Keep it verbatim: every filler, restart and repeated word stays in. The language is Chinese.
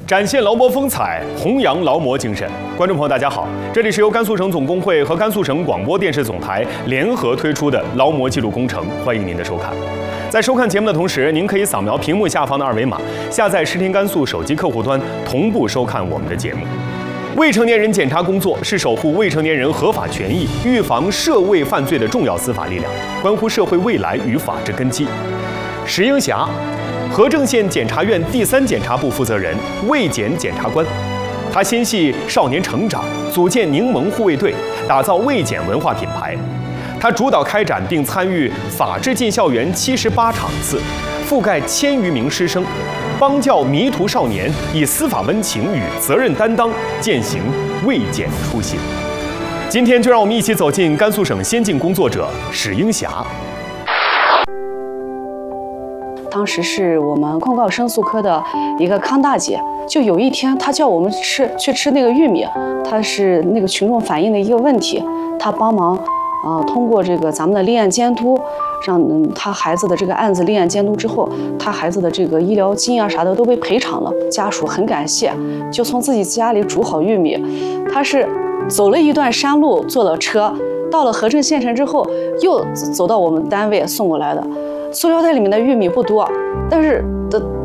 展现劳模风采，弘扬劳模精神。观众朋友，大家好，这里是由甘肃省总工会和甘肃省广播电视总台联合推出的劳模记录工程，欢迎您的收看。在收看节目的同时，您可以扫描屏幕下方的二维码，下载视听甘肃手机客户端，同步收看我们的节目。未成年人检查工作是守护未成年人合法权益、预防涉未犯罪的重要司法力量，关乎社会未来与法治根基。石英霞，和正县检察院第三检察部负责人、卫检检察官，他心系少年成长，组建柠檬护卫队，打造卫检文化品牌。他主导开展并参与法治进校园七十八场次，覆盖千余名师生，帮教迷途少年以司法温情与责任担当践行卫检初心。今天就让我们一起走进甘肃省先进工作者史英霞。 当时是我们控告申诉科的一个康大姐，就有一天她叫我们吃去吃那个玉米，她是那个群众反映的一个问题，她帮忙呃通过这个咱们的立案监督，让嗯她孩子的这个案子立案监督之后，她孩子的这个医疗金啊啥的都被赔偿了，家属很感谢，就从自己家里煮好玉米，她是走了一段山路，坐了车到了和正县城之后，又走到我们单位送过来的。塑料袋里面的玉米不多，但是